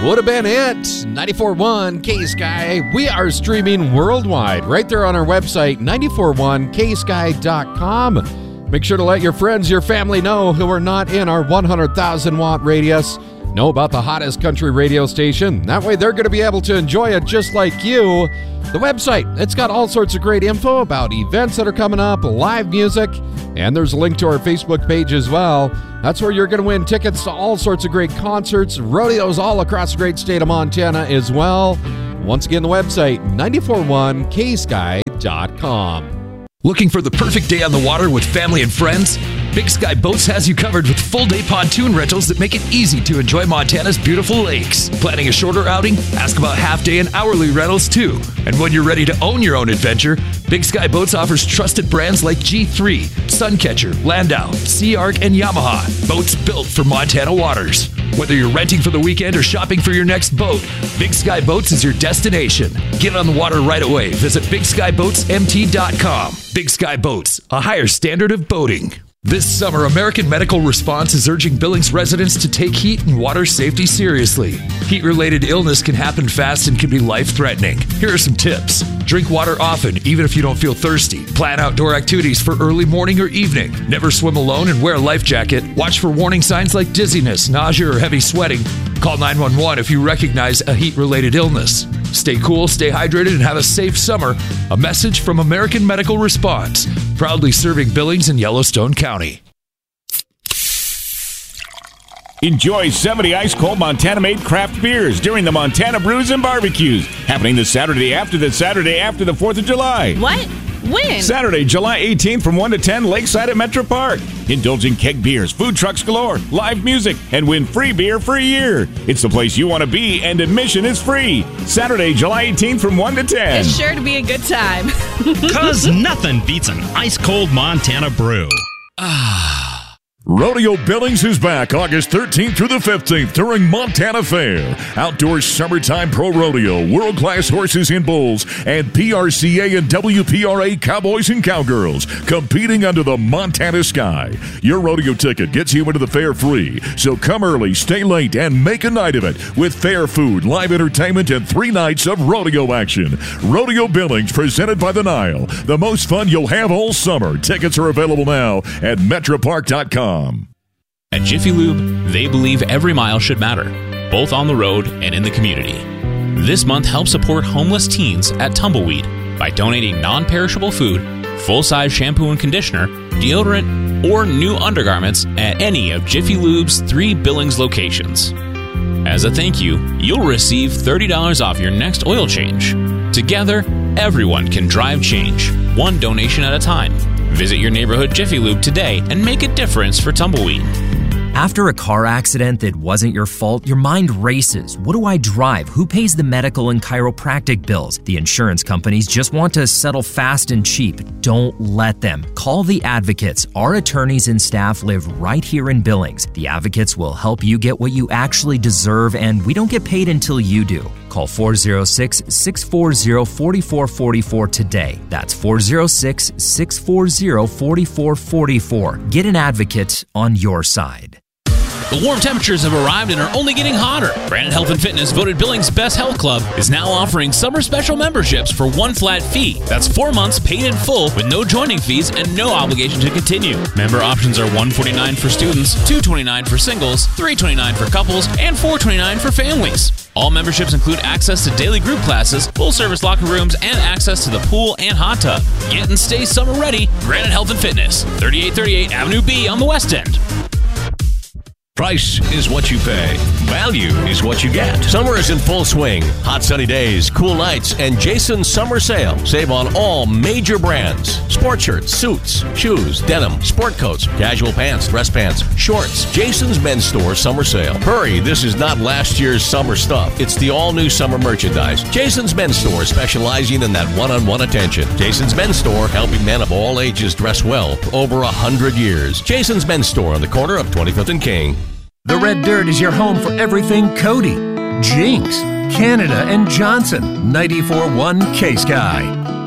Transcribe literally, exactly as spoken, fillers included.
would have been it. ninety-four point one K-Sky. We are streaming worldwide right there on our website, nine four one K sky dot com. Make sure to let your friends, your family know who are not in our one hundred thousand watt radius know about the hottest country radio station. That way they're going to be able to enjoy it just like you. The website, it's got all sorts of great info about events that are coming up, live music, and there's a link to our Facebook page as well. That's where you're going to win tickets to all sorts of great concerts, rodeos all across the great state of Montana as well. Once again, the website, nine four one K sky dot com. Looking for the perfect day on the water with family and friends? Big Sky Boats has you covered with full-day pontoon rentals that make it easy to enjoy Montana's beautiful lakes. Planning a shorter outing? Ask about half-day and hourly rentals, too. And when you're ready to own your own adventure, Big Sky Boats offers trusted brands like G three, Suncatcher, Landau, Sea Arc, and Yamaha. Boats built for Montana waters. Whether you're renting for the weekend or shopping for your next boat, Big Sky Boats is your destination. Get on the water right away. Visit big sky boats m t dot com. Big Sky Boats, a higher standard of boating. This summer, American Medical Response is urging Billings residents to take heat and water safety seriously. Heat-related illness can happen fast and can be life-threatening. Here are some tips. Drink water often, even if you don't feel thirsty. Plan outdoor activities for early morning or evening. Never swim alone and wear a life jacket. Watch for warning signs like dizziness, nausea, or heavy sweating. Call nine one one if you recognize a heat-related illness. Stay cool, stay hydrated, and have a safe summer. A message from American Medical Response, proudly serving Billings and Yellowstone County. Enjoy seventy ice-cold Montana-made craft beers during the Montana Brews and Barbecues, happening the Saturday after the Saturday after the fourth of July. What? When? Saturday, July eighteenth from one to ten, Lakeside at Metro Park. Indulge in keg beers, food trucks galore, live music, and win free beer for a year. It's the place you want to be, and admission is free. Saturday, July eighteenth from one to ten. It's sure to be a good time. Because nothing beats an ice-cold Montana brew. Ah. Rodeo Billings is back August thirteenth through the fifteenth during Montana Fair. Outdoor summertime pro rodeo, world-class horses and bulls, and P R C A and W P R A cowboys and cowgirls competing under the Montana sky. Your rodeo ticket gets you into the fair free, so come early, stay late, and make a night of it with fair food, live entertainment, and three nights of rodeo action. Rodeo Billings presented by the Nile. The most fun you'll have all summer. Tickets are available now at metro park dot com. At Jiffy Lube, they believe every mile should matter, both on the road and in the community. This month, help support homeless teens at Tumbleweed by donating non-perishable food, full-size shampoo and conditioner, deodorant, or new undergarments at any of Jiffy Lube's three Billings locations. As a thank you, you'll receive thirty dollars off your next oil change. Together, everyone can drive change, one donation at a time. Visit your neighborhood Jiffy Lube today and make a difference for Tumbleweed. After a car accident that wasn't your fault, your mind races. What do I drive? Who pays the medical and chiropractic bills? The insurance companies just want to settle fast and cheap. Don't let them. Call the Advocates. Our attorneys and staff live right here in Billings. The Advocates will help you get what you actually deserve, and we don't get paid until you do. Call four oh six, six four oh, four four four four today. That's four oh six, six four oh, four four four four. Get an Advocate on your side. The warm temperatures have arrived and are only getting hotter. Granite Health and Fitness, voted Billings' best health club, is now offering summer special memberships for one flat fee. That's four months paid in full with no joining fees and no obligation to continue. Member options are one hundred forty-nine dollars for students, two hundred twenty-nine dollars for singles, three hundred twenty-nine dollars for couples, and four hundred twenty-nine dollars for families. All memberships include access to daily group classes, full-service locker rooms, and access to the pool and hot tub. Get and stay summer ready. Granite Health and Fitness, thirty-eight thirty-eight Avenue B on the West End. Price is what you pay. Value is what you get. Summer is in full swing. Hot sunny days, cool nights, and Jason's summer sale. Save on all major brands. Sport shirts, suits, shoes, denim, sport coats, casual pants, dress pants, shorts. Jason's Men's Store summer sale. Hurry, this is not last year's summer stuff. It's the all-new summer merchandise. Jason's Men's Store, specializing in that one-on-one attention. Jason's Men's Store, helping men of all ages dress well for over a hundred years. Jason's Men's Store on the corner of twenty-fifth and King. The Red Dirt is your home for everything Cody, Jinx, Canada, and Johnson. ninety-four point one K-Sky.